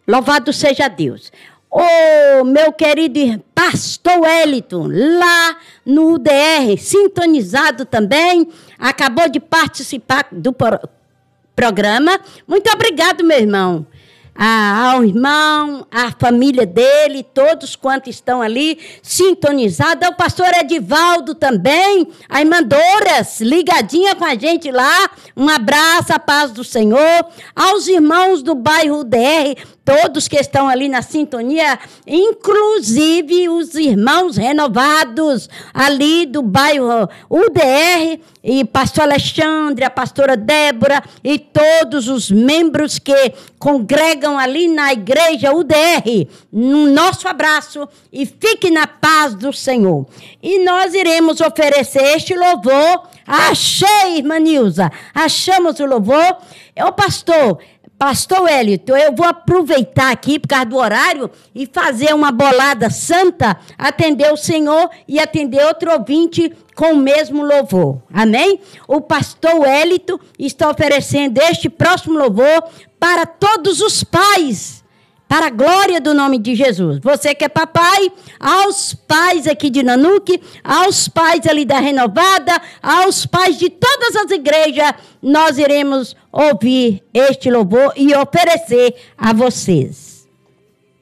Louvado seja Deus. O meu querido pastor Wellington, lá no UDR, sintonizado também, acabou de participar do programa. Muito obrigado, meu irmão. Ao irmão, à família dele, todos quantos estão ali sintonizados, ao pastor Edivaldo também, a irmã Doras, ligadinha com a gente lá, um abraço, a paz do Senhor, aos irmãos do bairro UDR, todos que estão ali na sintonia, inclusive os irmãos renovados ali do bairro UDR, e pastor Alexandre, a pastora Débora e todos os membros que congregam ali na igreja UDR, no nosso abraço e fique na paz do Senhor. E nós iremos oferecer este louvor. Achei, irmã Nilza, achamos o louvor. Pastor Wellington, eu vou aproveitar aqui por causa do horário e fazer uma bolada santa, atender o Senhor e atender outro ouvinte com o mesmo louvor. Amém? O pastor Wellington está oferecendo este próximo louvor para todos os pais, para a glória do nome de Jesus. Você que é papai, aos pais aqui de Nanuque, aos pais ali da Renovada, aos pais de todas as igrejas, nós iremos ouvir este louvor e oferecer a vocês.